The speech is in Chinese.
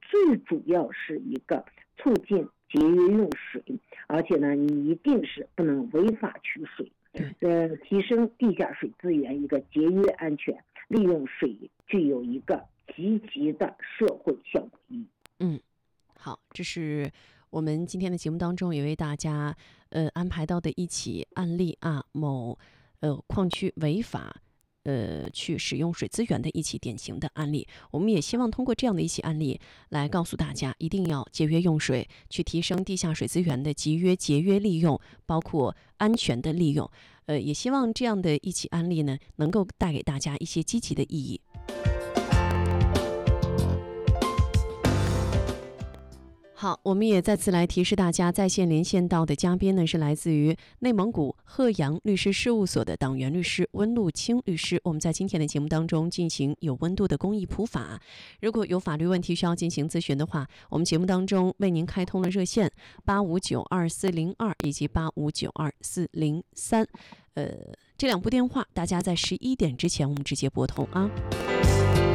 最主要是一个促进节约用水，而且呢，你一定是不能违法取水，提升地下水资源一个节约安全，利用水具有一个积极的社会效果意义。 好，这是我们今天的节目当中也为大家安排到的一起案例啊，某矿区违法去使用水资源的一起典型的案例。我们也希望通过这样的一起案例来告诉大家，一定要节约用水，去提升地下水资源的节约利用，包括安全的利用。也希望这样的一起案例呢，能够带给大家一些积极的意义。好，我们也再次来提示大家，在线连线到的嘉宾呢是来自于内蒙古鹤阳律师事务所的党员律师温路清律师。我们在今天的节目当中进行有温度的公益普法，如果有法律问题需要进行咨询的话，我们节目当中为您开通了热线8592-402以及8592-403，这两部电话大家在11点之前我们直接拨通啊。